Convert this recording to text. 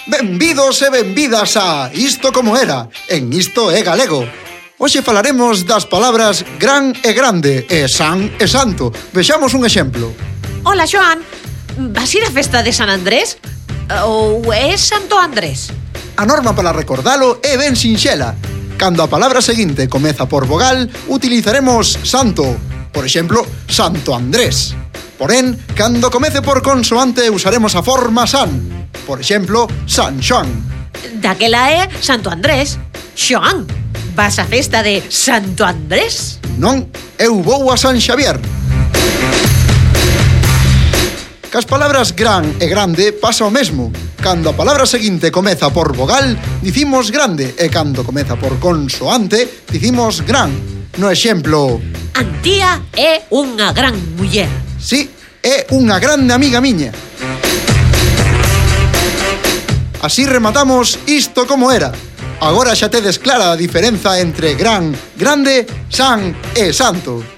Benvidos e benvidas a Isto Como Era, en Isto é Galego. Hoxe falaremos das palabras gran e grande e san e santo. Vexamos un exemplo. Hola, Joan. Vas ir á festa de San Andrés? Ou é Santo Andrés? A norma para recordalo é ben sinxela. Cando a palabra seguinte comeza por vogal, utilizaremos santo. Por exemplo, Santo Andrés. Porén, cando comece por consoante usaremos a forma san. Por exemplo, San Xoán. Daquela é Santo Andrés. Joan, vas á festa de Santo Andrés? Non, eu vou a San Xavier. Cas palabras gran e grande pasa o mesmo. Cando a palabra seguinte comeza por vogal, dicimos grande, e cando comeza por consoante, dicimos gran. No exemplo... Antía é unha gran muller. Sí, é unha grande amiga miña. Así rematamos Isto Como Era. Agora xa tedes clara a diferenza entre gran, grande, san e santo.